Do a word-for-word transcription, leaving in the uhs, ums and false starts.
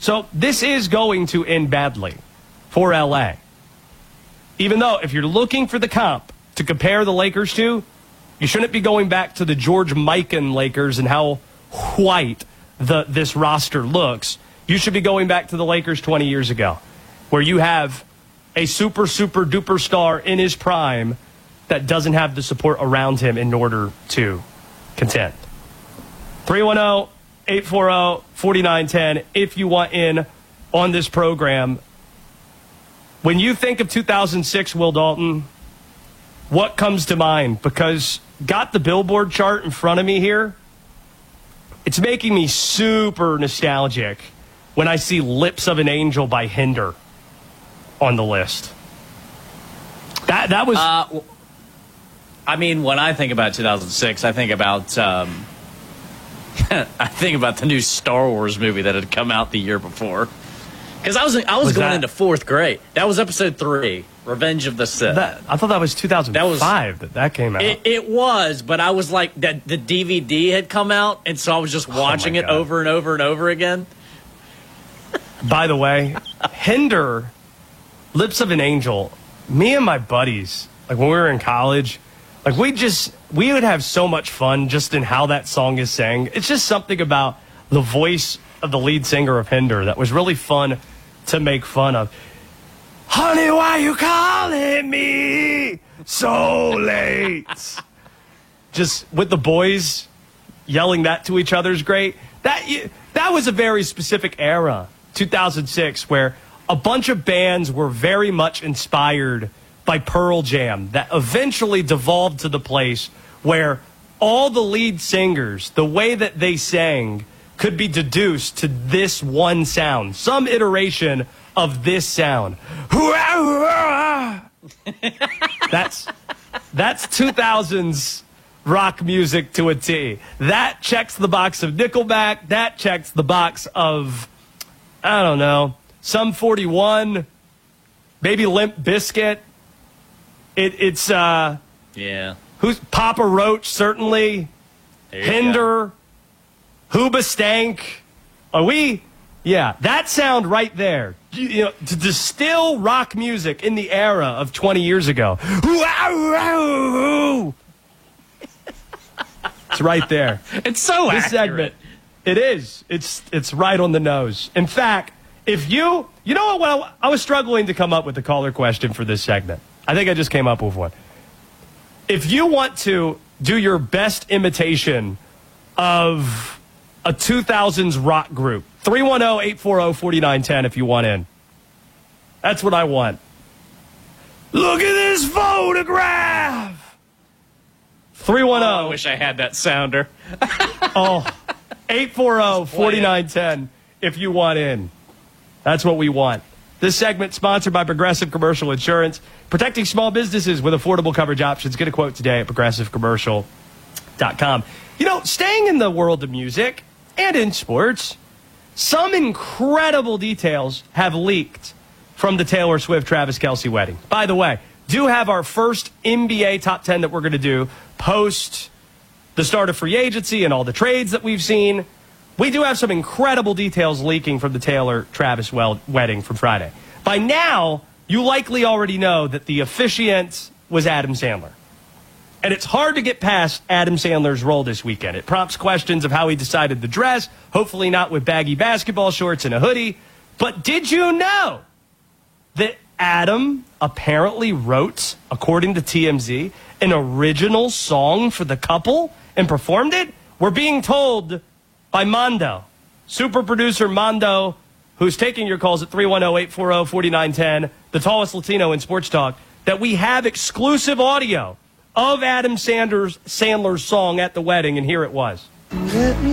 So this is going to end badly for L A. Even though if you're looking for the comp to compare the Lakers to, you shouldn't be going back to the George Mikan Lakers and how white the this roster looks. You should be going back to the Lakers twenty years ago, where you have a super, super duper star in his prime that doesn't have the support around him in order to contend. three one zero, eight four zero, four nine one zero if you want in on this program. When you think of two thousand six, Will Dalton, what comes to mind? Because got the Billboard chart in front of me here. It's making me super nostalgic when I see Lips of an Angel by Hinder on the list. That that was... Uh, I mean, when I think about two thousand six, I think about... Um, I think about the new Star Wars movie that had come out the year before. Because I was I was, was going that, into fourth grade. That was episode three, Revenge of the Sith. That, I thought that was two thousand five that, was, that that came out. It, it was, but I was like, that the D V D had come out, and so I was just watching oh it over and over and over again. By the way, Hinder, Lips of an Angel, me and my buddies, like when we were in college, like we just, we would have so much fun just in how that song is sang. It's just something about the voice of the lead singer of Hinder that was really fun to make fun of. Honey, why you calling me so late? Just with the boys yelling that to each other is great. That, that was a very specific era, two thousand six, where a bunch of bands were very much inspired by Pearl Jam that eventually devolved to the place where all the lead singers, the way that they sang, could be deduced to this one sound, some iteration of this sound. That's that's two thousands rock music to a T. That checks the box of Nickelback. That checks the box of, I don't know, Sum forty-one, maybe Limp Bizkit. It, it's, uh... Yeah. Who's Papa Roach, certainly. Hinder. Hoobastank. Are we? Yeah, that sound right there. You, you know, to distill rock music in the era of twenty years ago. It's right there. It's so this accurate. segment, it is. It's it's right on the nose. In fact, if you, you know what, when I, I was struggling to come up with the caller question for this segment. I think I just came up with one. If you want to do your best imitation of a two thousands rock group, three one zero, eight four zero, four nine one zero if you want in. That's what I want. Look at this photograph! three one zero. Oh, I wish I had that sounder. Oh, eight four zero, four nine one zero if you want in. That's what we want. This segment sponsored by Progressive Commercial Insurance, protecting small businesses with affordable coverage options. Get a quote today at progressive commercial dot com. You know, staying in the world of music and in sports, some incredible details have leaked from the Taylor Swift-Travis Kelce wedding. By the way, do have our first N B A top ten that we're going to do post the start of free agency and all the trades that we've seen. We do have some incredible details leaking from the Taylor-Travis wedding from Friday. By now, you likely already know that the officiant was Adam Sandler. And it's hard to get past Adam Sandler's role this weekend. It prompts questions of how he decided the dress, hopefully not with baggy basketball shorts and a hoodie. But did you know that Adam apparently wrote, according to T M Z, an original song for the couple and performed it? We're being told by Mondo, super producer Mondo, who's taking your calls at three one zero, eight four zero, four nine one zero, the tallest Latino in sports talk, that we have exclusive audio of Adam Sanders, Sandler's song at the wedding, and here it was. Let me